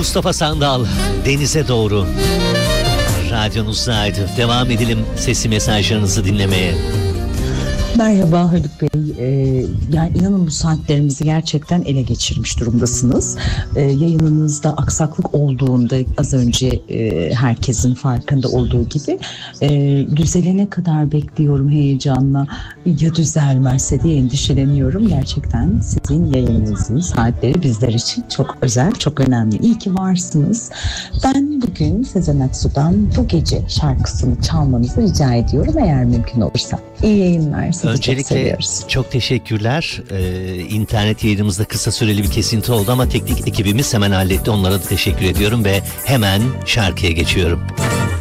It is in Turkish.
Mustafa Sandal, Denize Doğru. Radyonuzdaydı. Devam edelim sesli mesajlarınızı dinlemeye. Merhaba Haluk Bey. Yani inanın bu saatlerimizi gerçekten ele geçirmiş durumdasınız. Yayınınızda aksaklık olduğunda az önce herkesin farkında olduğu gibi düzelene kadar bekliyorum heyecanla. Ya düzelmezse diye endişeleniyorum. Gerçekten sizin yayınınızın saatleri bizler için çok özel, çok önemli. İyi ki varsınız. Ben bugün Sezen Aksu'dan Bu Gece şarkısını çalmanızı rica ediyorum eğer mümkün olursa. İyi yayınlar. Sizi öncelikle çok teşekkürler. İnternet yayınımızda kısa süreli bir kesinti oldu ama teknik ekibimiz hemen halletti. Onlara da teşekkür ediyorum ve hemen şarkıya geçiyorum.